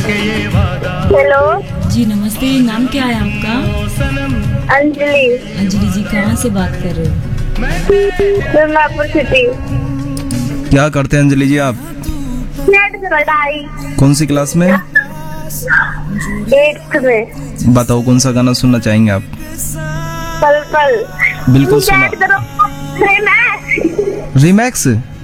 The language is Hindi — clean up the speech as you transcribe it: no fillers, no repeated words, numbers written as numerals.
हेलो जी नमस्ते, नाम क्या है आपका? अंजलि, अंजलि जी कहाँ से बात कर रहे हो? दुर्गापुर सिटी। क्या करते हैं अंजलि जी आप? नेट से पढ़ाई कौन सी क्लास में? 8th में। बताओ कौन सा गाना सुनना चाहेंगे आप? पल पल। बिल्कुल सुना। चैट करो। मैं रिमैक्स